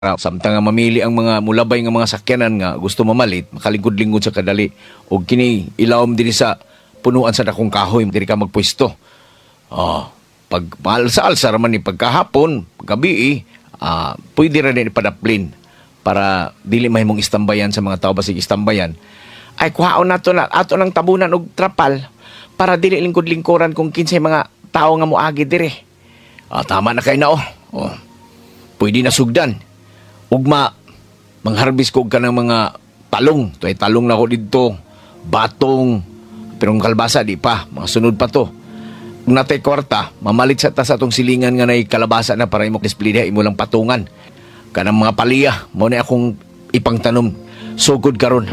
Samtang nga mamili ang mga mulabay nga mga sakyanan nga gusto mamalit, makalingkod-lingkod sa kadali. O kini ilawom din sa punuan sa dakong kahoy, diri ka magpwesto. Pag maalsa-alsa raman ni pagkahapon, gabi, pwede rin ipadaplin para dili mahimong istambayan sa mga tao basig istambayan. Ay kuhaon nato na ato ng tabunan og trapal para dili lingkod-lingkuran kung kinsay mga tao nga moagi dire. Tama na kay na Pwede na sugdan. Ugma, mangharbis ko ka ng mga talong. Ito ay talong na ko dito. Batong. Pero ang kalbasa, di pa. Mga sunod pa to. Kung natay kwarta, mamalit sa tas atong silingan nga na kalabasa na para imo display diha, imo lang patungan. Kanang mga paliya, mo na akong ipangtanom. So good karon.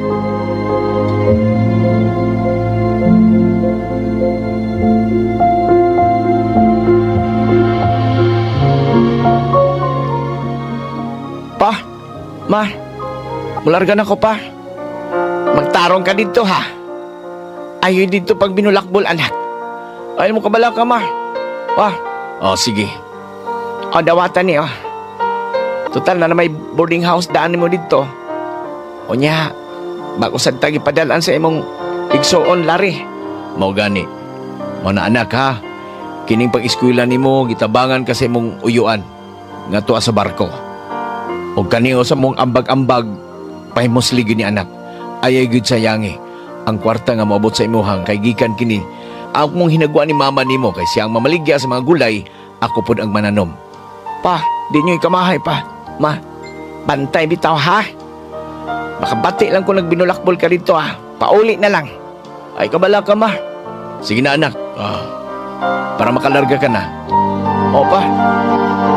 Pa, ma, mulargan ako pa. Magtarong ka dito ha. Ayaw dito pag binulakbol anak. Ayaw mo kabala ka ma. Pa, sige. Dawatan ni Total na may boarding house daan mo dito. O niya, bago sad tagi padalaan sa imong igsoon lari. Mao gani. Mao na anak ha. Kining pag-eskwela nimo gitabangan kasi imong uyuan nga tuwa sa barko. O kaniyo sa mong ambag-ambag, pahimoslig ni anak. Ayay gud sayangi. Ang kwarta nga maabot sa imuhang kay gikan kini. Ako mong hinagwa ni mama nimo kay siyang mamaligya sa mga gulay, ako pod ang mananom. Pa, di nyo'y kamahay pa. Ma, bantay bitaw ha. Makabati lang kung nagbinulakbol ka dito ha. Pauli na lang. Ay kabala ka ma. Sige na anak. Para makalarga ka na. O pa.